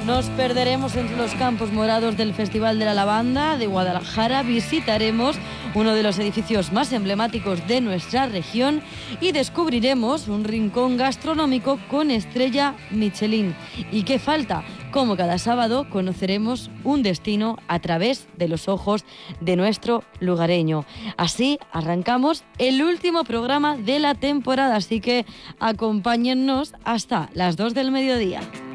Nos perderemos entre los campos morados del Festival de la Lavanda de Guadalajara, visitaremos uno de los edificios más emblemáticos de nuestra región y descubriremos un rincón gastronómico con estrella Michelin. ¿Y qué falta? Como cada sábado conoceremos un destino a través de los ojos de nuestro lugareño. Así arrancamos el último programa de la temporada, así que acompáñennos hasta las 2 del mediodía.